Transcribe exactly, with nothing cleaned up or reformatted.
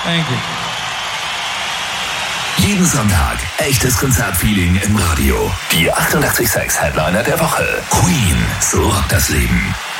Thank you. Jeden Sonntag echtes Konzertfeeling im Radio. Die achtundachtzig Komma sechs Headliner der Woche. Queen, so rockt das Leben.